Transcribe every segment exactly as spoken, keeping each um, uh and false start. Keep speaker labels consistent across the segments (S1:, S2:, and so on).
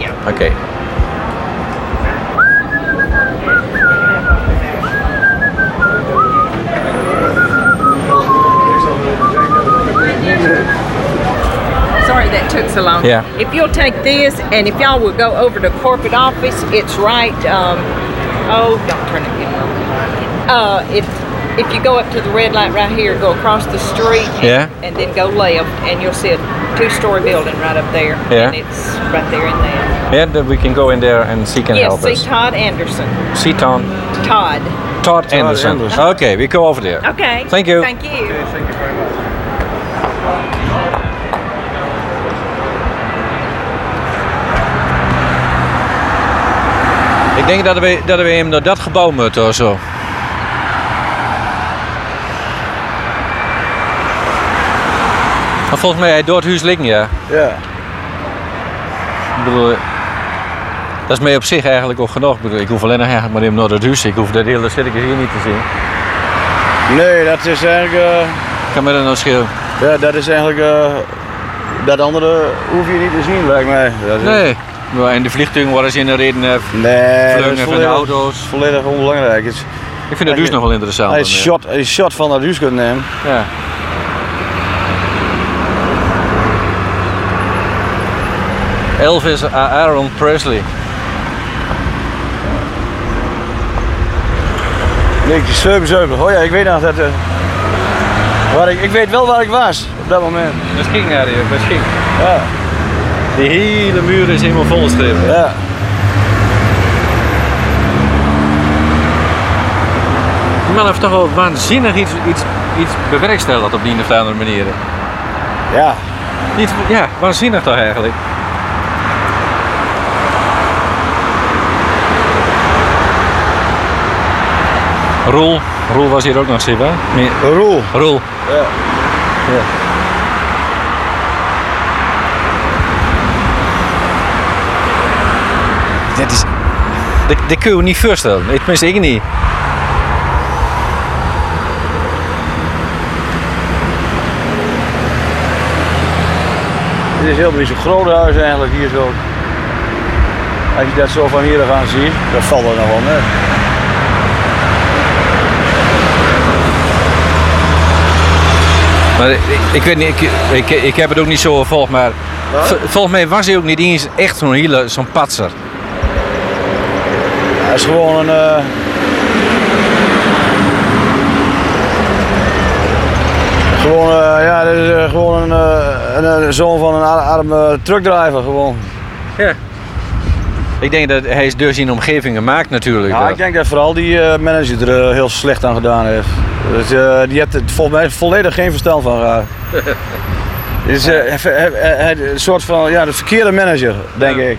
S1: Oké. Okay.
S2: Sorry that took so long.
S1: Yeah.
S2: If you'll take this, and if y'all will go over to corporate office, it's right. Um, oh, don't turn it in. Uh, if if you go up to the red light right here, go across the street, and,
S1: Yeah.
S2: and then go left, and you'll see a two-story building right up there.
S1: Yeah.
S2: And it's right there in there.
S1: Yeah, that we can go in there and she can
S2: Yes,
S1: help
S2: see
S1: us.
S2: Todd Anderson.
S1: See Tom.
S2: Todd.
S1: Todd Anderson.
S3: Anderson.
S1: Okay, we go over there.
S2: Okay.
S1: Thank you.
S2: Thank you.
S3: Okay, thank you very much.
S1: Ik denk dat we, dat we hem naar dat gebouw moeten of zo. Maar volgens mij hij door het huis liggen, ja.
S3: Ja.
S1: Ik bedoel, dat is mij op zich eigenlijk ook genoeg. Ik, bedoel, ik hoef alleen nog eigenlijk maar hem naar het huis. Ik hoef dat hele circus hier niet te zien.
S3: Nee, dat is eigenlijk... Uh,
S1: Kan me dat nou schelen?
S3: ja, dat is eigenlijk... Uh, dat andere hoef je niet te zien, lijkt mij. Dat is,
S1: Nee. Maar en de vliegtuigen waar ze in de reden heeft.
S3: Nee, dat
S1: Vleugen
S3: is
S1: van de
S3: volledig,
S1: auto's.
S3: volledig onbelangrijk. Het is,
S1: Ik vind dat dus nog wel interessant.
S3: Hij is shot, hij is shot van dat huis kunt nemen.
S1: Ja. Elvis Aaron Presley.
S3: negentien zevenenzeventig. Oh ja, ik weet nog dat... Uh, waar ik, ik weet wel waar ik was op dat moment.
S1: Misschien, ja, misschien.
S3: Ja.
S1: Die hele muur is helemaal volgeschreven.
S3: Ja.
S1: Die man heeft toch wel waanzinnig iets, iets, iets bewerkstelligd op die een of andere manier.
S3: Ja.
S1: Iets, ja, waanzinnig toch eigenlijk. Roel, Roel was hier ook nog zeker? Nee.
S3: Roel.
S1: Roel.
S3: Ja.
S1: Ja. Dit is... Dat, dat kun je je niet voorstellen. Tenminste, ik niet.
S3: Dit is helemaal niet zo'n groot huis eigenlijk hier zo. Als je dat zo van hier gaan ziet, dan valt er nog wel mee.
S1: Maar ik, ik weet niet, ik, ik, ik heb het ook niet zo gevolgd, maar v, volgens mij was hij ook niet eens echt zo'n hele, zo'n patser.
S3: Hij is gewoon een... Uh... Gewoon, uh, ja, dit is uh, gewoon een, uh, een, een zoon van een arme truckdriver gewoon.
S1: Ja. Ik denk dat hij is dus in de omgeving gemaakt natuurlijk.
S3: Ja, ik denk dat vooral die uh, manager er uh, heel slecht aan gedaan heeft. Dus, uh, die heeft er volgens mij volledig geen verstand van gehad. Het is uh, he, he, he, een soort van, ja, de verkeerde manager, denk ja. ik.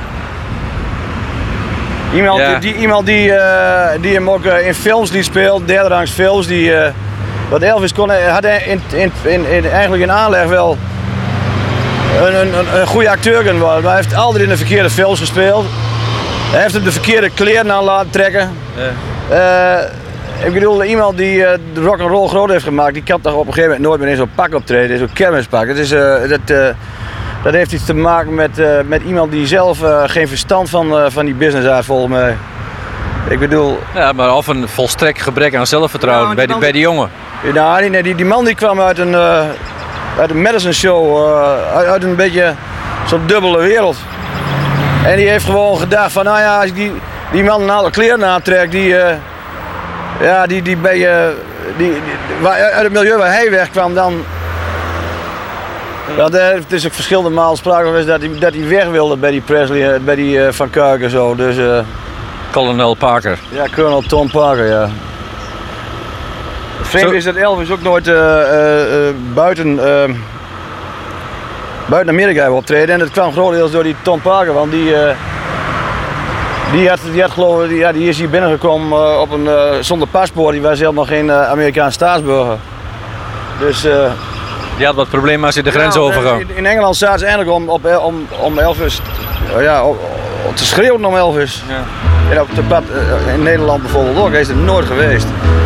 S3: Iemand, ja. die, die, iemand die, uh, die hem ook uh, in films die speelt, derde rangs films, die... Uh, wat Elvis kon, had hij in, in, in, in, eigenlijk in aanleg wel een, een, een goede acteur kunnen worden. Maar hij heeft altijd in de verkeerde films gespeeld. Hij heeft hem de verkeerde kleren aan laten trekken. Ja. Uh, ik bedoel, iemand die uh, de rock'n'roll groot heeft gemaakt, die kan toch op een gegeven moment nooit meer in zo'n pak optreden, in zo'n kermispak. Het is, uh, dat, uh, dat heeft iets te maken met, uh, met iemand die zelf uh, geen verstand van, uh, van die business heeft, volgens mij. Ik bedoel...
S1: Ja, maar of een volstrekt gebrek aan zelfvertrouwen ja, bij, die, bij die jongen.
S3: Nou, die, die, die man die kwam uit een, uh, uit een Madison show, uh, uit, uit een beetje zo'n dubbele wereld. En die heeft gewoon gedacht van, nou ja, als ik die, die man een aantal kleren aantrek, die, uh, ja, die, die bij, uh, die, die, waar, uit het milieu waar hij wegkwam, dan... Ja, het is ook verschillende malen sprake geweest dat hij, dat hij weg wilde bij die Presley, bij die uh, Van Kuik en zo. Dus, uh,
S1: Colonel Parker.
S3: Ja, Colonel Tom Parker, ja. Het vreemde is dat Elvis ook nooit uh, uh, uh, buiten, uh, buiten Amerika heeft optreden. En dat kwam grotendeels door die Tom Parker, want die, uh, die, had, die, had, geloof, die, ja, die is hier binnengekomen uh, op een, uh, zonder paspoort. Die was helemaal geen uh, Amerikaans staatsburger. Dus, uh,
S1: die had wat problemen als hij de grens
S3: ja,
S1: overging.
S3: In, in Engeland zaten ze eigenlijk om, op, om, om Elvis, uh, ja, om, om te schreeuwen om Elvis. Ja. En op de pad, uh, in Nederland bijvoorbeeld ook, hij is er nooit geweest.